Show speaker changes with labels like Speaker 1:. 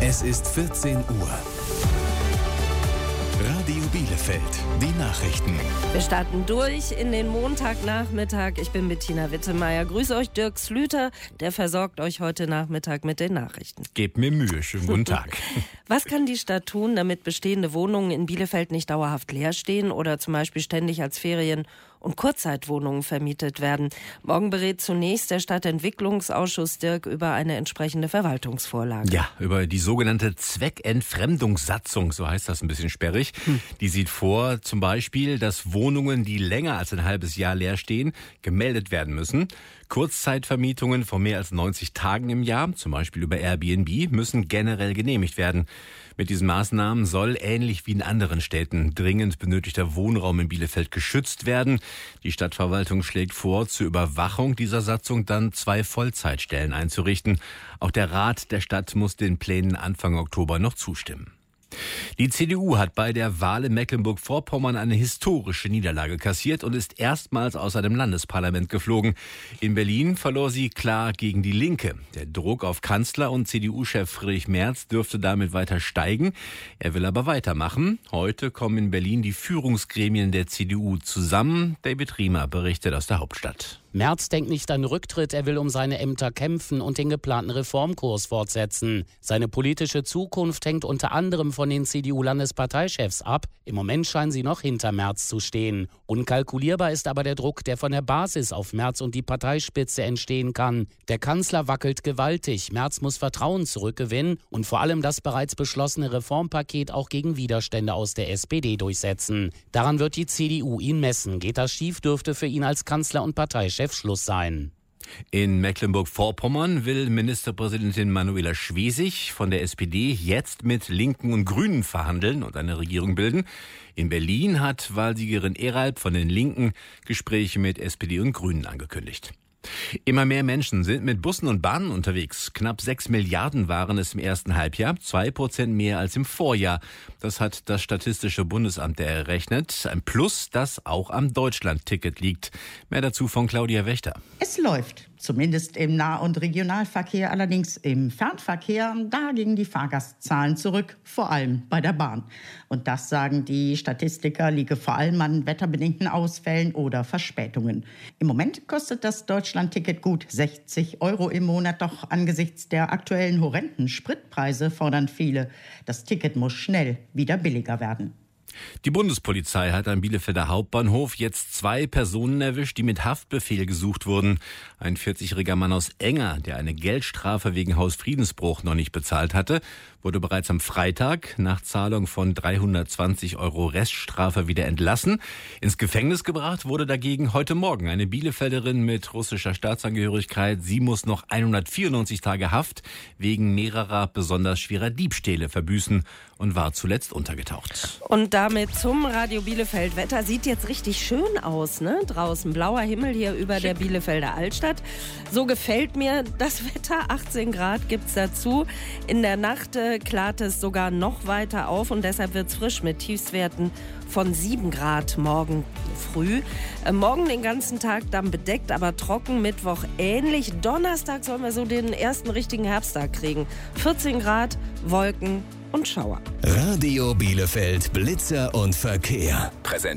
Speaker 1: Es ist 14 Uhr. Radio Bielefeld, die Nachrichten.
Speaker 2: Wir starten durch in den Montagnachmittag. Ich bin Bettina Wittemeyer. Grüße euch, Dirk Slüter. Der versorgt euch heute Nachmittag mit den Nachrichten.
Speaker 3: Gebt mir Mühe. Schönen guten Tag.
Speaker 2: Was kann die Stadt tun, damit bestehende Wohnungen in Bielefeld nicht dauerhaft leer stehen oder zum Beispiel ständig als Ferien- und Kurzzeitwohnungen vermietet werden? Morgen berät zunächst der Stadtentwicklungsausschuss, Dirk, über eine entsprechende Verwaltungsvorlage.
Speaker 3: Ja, über die sogenannte Zweckentfremdungssatzung, so heißt das ein bisschen sperrig. Die sieht vor, zum Beispiel, dass Wohnungen, die länger als ein halbes Jahr leer stehen, gemeldet werden müssen. Kurzzeitvermietungen von mehr als 90 Tagen im Jahr, zum Beispiel über Airbnb, müssen generell genehmigt werden. Mit diesen Maßnahmen soll, ähnlich wie in anderen Städten, dringend benötigter Wohnraum in Bielefeld geschützt werden. Die Stadtverwaltung schlägt vor, zur Überwachung dieser Satzung dann 2 Vollzeitstellen einzurichten. Auch der Rat der Stadt muss den Plänen Anfang Oktober noch zustimmen. Die CDU hat bei der Wahl in Mecklenburg-Vorpommern eine historische Niederlage kassiert und ist erstmals aus einem Landesparlament geflogen. In Berlin verlor sie klar gegen die Linke. Der Druck auf Kanzler und CDU-Chef Friedrich Merz dürfte damit weiter steigen. Er will aber weitermachen. Heute kommen in Berlin die Führungsgremien der CDU zusammen. David Riemer berichtet aus der Hauptstadt.
Speaker 4: Merz denkt nicht an Rücktritt, er will um seine Ämter kämpfen und den geplanten Reformkurs fortsetzen. Seine politische Zukunft hängt unter anderem von den CDU-Landesparteichefs ab. Im Moment scheinen sie noch hinter Merz zu stehen. Unkalkulierbar ist aber der Druck, der von der Basis auf Merz und die Parteispitze entstehen kann. Der Kanzler wackelt gewaltig, Merz muss Vertrauen zurückgewinnen und vor allem das bereits beschlossene Reformpaket auch gegen Widerstände aus der SPD durchsetzen. Daran wird die CDU ihn messen. Geht das schief, dürfte für ihn als Kanzler und Parteichef Schluss sein.
Speaker 3: In Mecklenburg-Vorpommern will Ministerpräsidentin Manuela Schwesig von der SPD jetzt mit Linken und Grünen verhandeln und eine Regierung bilden. In Berlin hat Wahlsiegerin Eralb von den Linken Gespräche mit SPD und Grünen angekündigt. Immer mehr Menschen sind mit Bussen und Bahnen unterwegs. Knapp 6 Milliarden waren es im ersten Halbjahr, 2% mehr als im Vorjahr. Das hat das Statistische Bundesamt errechnet. Ein Plus, das auch am Deutschland-Ticket liegt. Mehr dazu von Claudia Wächter.
Speaker 5: Es läuft, zumindest im Nah- und Regionalverkehr. Allerdings im Fernverkehr, da gingen die Fahrgastzahlen zurück, vor allem bei der Bahn. Und das, sagen die Statistiker, liege vor allem an wetterbedingten Ausfällen oder Verspätungen. Im Moment kostet das Deutschland-Ticket gut 60 € im Monat. Doch angesichts der aktuellen horrenden Spritpreise fordern viele, das Ticket muss schnell wieder billiger werden.
Speaker 3: Die Bundespolizei hat am Bielefelder Hauptbahnhof jetzt 2 Personen erwischt, die mit Haftbefehl gesucht wurden. Ein 40-jähriger Mann aus Enger, der eine Geldstrafe wegen Hausfriedensbruch noch nicht bezahlt hatte, wurde bereits am Freitag nach Zahlung von 320 € Reststrafe wieder entlassen. Ins Gefängnis gebracht wurde dagegen heute Morgen eine Bielefelderin mit russischer Staatsangehörigkeit. Sie muss noch 194 Tage Haft wegen mehrerer besonders schwerer Diebstähle verbüßen und war zuletzt untergetaucht.
Speaker 2: Und damit zum Radio Bielefeld. Wetter sieht jetzt richtig schön aus, ne? Draußen blauer Himmel hier über der Bielefelder Altstadt. So gefällt mir das Wetter. 18 Grad gibt's dazu. In der Nacht klart es sogar noch weiter auf und deshalb wird's frisch mit Tiefstwerten von 7 Grad morgen früh. Morgen den ganzen Tag dann bedeckt, aber trocken. Mittwoch ähnlich. Donnerstag sollen wir so den ersten richtigen Herbsttag kriegen. 14 Grad, Wolken und Schauer.
Speaker 1: Radio Bielefeld, Blitzer und Verkehr.